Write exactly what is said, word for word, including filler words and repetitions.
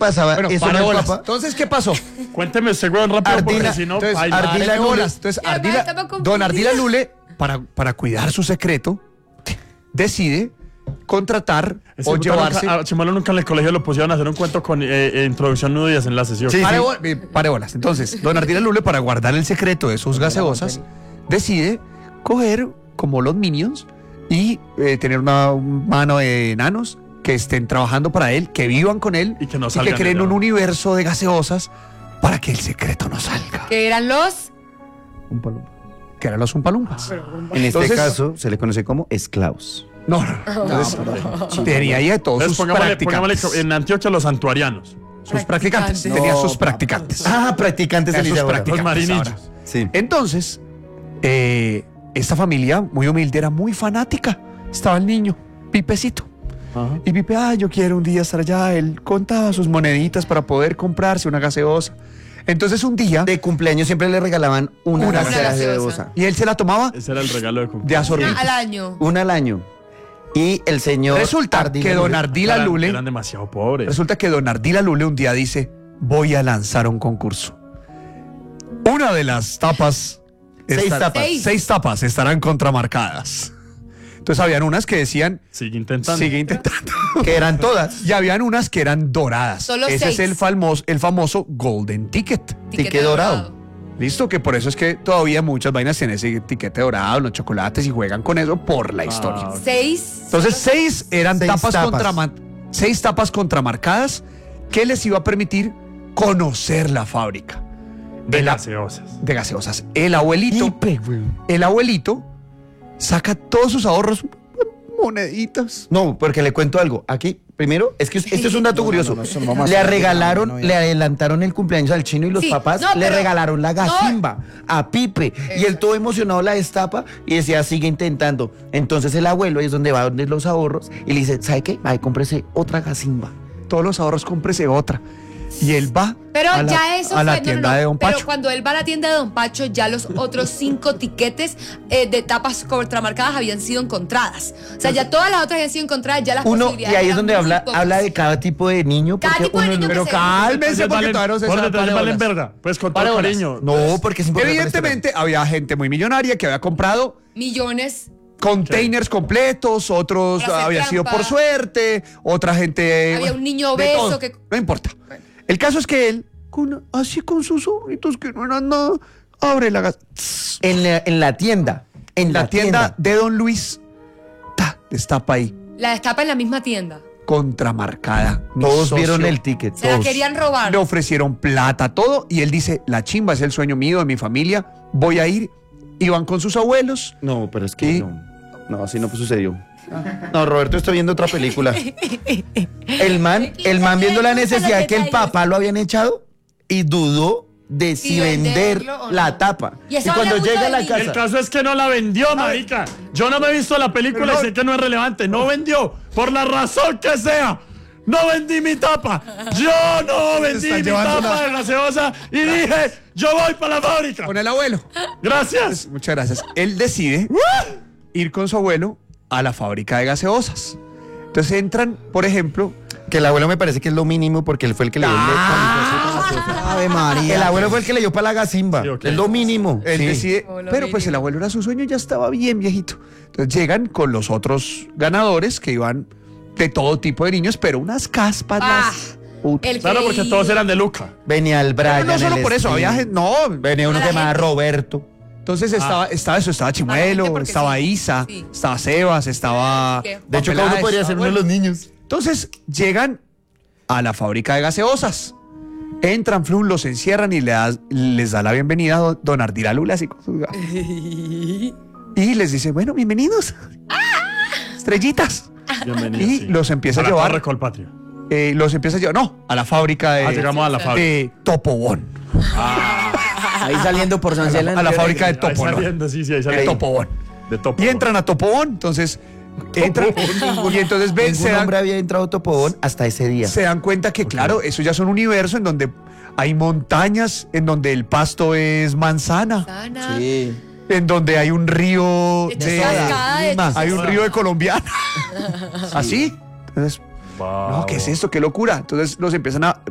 pasaba? Bueno, Eso pare no es bolas. papa. Entonces, ¿qué pasó? Cuénteme ese weón rápido Ardila, porque si no, entonces, ay, Ardila Pare Lule. bolas. Entonces, Ya, Ardila, estaba confundida. don Ardila Lule, para, para cuidar su secreto, decide contratar ese o puta llevarse... nunca- a Chimuelo nunca en el colegio lo pusieron a hacer un cuento con eh, eh, introducción, nudo y desenlace, ¿sí? o qué? Pare, bol- eh, pare bolas. Entonces, don Ardila Lule, para guardar el secreto de sus gaseosas, decide coger como los Minions y eh, tener una mano de enanos que estén trabajando para él, que vivan con él Y que no y salgan que creen de un allá. universo de gaseosas para que el secreto no salga. Que eran los. Un palumpa. Que eran los Umpalumpas. En este Entonces- caso se le conoce como esclavos. No, no, no. Entonces, tenía ahí de todos Entonces, sus pongámosle, pongámosle practicantes. en Antioquia los santuarianos, Sus practicantes. Practicantes. Tenía No, sus papá. practicantes. Ah, practicantes Esos de ahora. practicantes. los ahora. marinillos. Sí. Entonces, eh, esta familia muy humilde era muy fanática. Estaba el niño, Pipecito. Ajá. Y Pipe, ah, yo quiero un día estar allá. Él contaba sus moneditas para poder comprarse una gaseosa. Entonces un día, De cumpleaños siempre le regalaban una, Una gaseosa. gaseosa. y él se la tomaba Ese era el regalo de de cumpleaños. Una asorbitos. al año. Una al año. Y el señor Resulta Ardila que don Lule- Ardila Eran- Lule, Eran demasiado pobres. resulta que don Ardila Lule un día dice, voy a lanzar un concurso. Una de las tapas, Seis estar- tapas. Seis. seis tapas estarán contramarcadas. Entonces habían unas que decían, Sigue intentando. sigue intentando. que eran todas. Y habían unas que eran doradas. Solo Ese seis. es el famoso, el famoso Golden Ticket. Ticket dorado. Listo, que por eso es que todavía muchas vainas tienen ese etiquete dorado, los chocolates y juegan con eso por la historia. ok. Seis. Entonces, seis eran Seis tapas, tapas. contrama- seis tapas contramarcadas que les iba a permitir conocer la fábrica De El a- gaseosas. de gaseosas. El abuelito, Hipe, güey. el abuelito saca todos sus ahorros, moneditas. No, porque le cuento algo. Aquí, primero, es que esto es un dato No, no, curioso. no, no, eso no vamos a le hacer. regalaron, No, no, no. le adelantaron el cumpleaños al chino y los Sí, papás no, le pero- regalaron la no. gasimba a Pipe. Y él todo emocionado la destapa y decía, sigue intentando. Entonces el abuelo ahí es donde va donde los ahorros y le dice, ¿sabe qué? Ay, cómprese otra gasimba. Todos los ahorros, cómprese otra. Y él va Pero a la, ya eso a la fue, no, no, tienda no, de Don pero Pacho. cuando él va a la tienda de Don Pacho, ya los otros cinco tiquetes eh, de tapas contramarcadas habían sido encontradas. O sea, ya todas las otras habían sido encontradas, ya las Uno, y posibilidades ahí es eran donde muy habla, pocas. habla de cada tipo de niño. Cada porque tipo de uno niño no- que Pero se- cálmense porque Valen- todavía no se por sabe. detrás Pare valen bolas. verga. Pues con Pare todo bolas. cariño. No, porque es importante. Evidentemente había gente muy millonaria que había comprado Millones. containers completos, otros Para hacer había sido trampa. por suerte, otra gente... Había un niño de obeso todo. que- No importa. El caso es que él, con- así con sus ahorritos que no eran nada, abre la gas... En la, en la tienda. En la tienda de Don Luis, ta, destapa ahí, La destapa en la misma tienda. contramarcada. Mi Todos socio, vieron el ticket. Se la todos. querían robar. Le ofrecieron plata, todo, y él dice, la chimba es el sueño mío, de mi familia, voy a ir. Iban con sus abuelos. No, pero es que Y- no. No, así no sucedió. No, Roberto, estoy viendo otra película. El man, el man viendo la necesidad que el papá lo habían echado y dudó de si Y vender venderlo o no. la tapa. Y Y, eso cuando habla mucho llega a la del niño. El casa, caso es que no la vendió, marica. Yo no me he visto la película Pero no- y sé que no es relevante. No vendió. Por la razón que sea. No vendí mi tapa. Yo no vendí está mi llevando tapa una- de gaseosa y dije, yo voy para la fábrica. Con el abuelo. Gracias. Muchas gracias. Él decide ir con su abuelo a la fábrica de gaseosas. Entonces entran, por ejemplo, que el abuelo me parece que es lo mínimo porque él fue el que le dio Ave María. el abuelo fue el que le dio para la gasimba. Sí, ok. Es lo mínimo. él Sí. decide, O lo pero pues mínimo. el abuelo era su sueño, ya estaba bien viejito. Entonces llegan con los otros ganadores que iban de todo tipo de niños, pero unas caspas. Ah, las- Puta. el Claro, que porque iba. todos eran de Luca. Venía el Pero Brian. no solo el por eso, Steve. había gente, no. Venía uno A la que se llamaba gente. Roberto. Entonces estaba, estaba eso, estaba A la gente Chimuelo, porque estaba sí. Isa, Sí. estaba Sebas, estaba... ¿Qué? De hecho, Juan cada uno Peláez, podría estaba ser uno de los niños. Entonces llegan a la fábrica de gaseosas. Entran, flun, los encierran y le da- les da la bienvenida a don, don Ardila Lule así con sus gafas. Y les dice, bueno, bienvenidos. Estrellitas. Bienvenido. Y sí. los empieza a la llevar. Torre Colpatria. Eh, los empieza a llevar, no, a la fábrica de, Ah, llegamos a la fábrica. de Topobón. Ahí saliendo por San A la, a la fábrica de Ahí Topolón. saliendo, sí, sí, ahí De saliendo. Topobón. De Topo. Y entran a Topobón, entonces entran y entonces ven, se Ningún dan, hombre había entrado a Topobón hasta ese día. se dan cuenta que, claro, eso ya es un universo en donde hay montañas, en donde el pasto es manzana, Sana. Sí. en donde hay un río De de, cascada, de Lima. hay un río de colombiana. Así. Entonces, Wow. no, ¿qué es esto? Qué locura. Entonces los empiezan a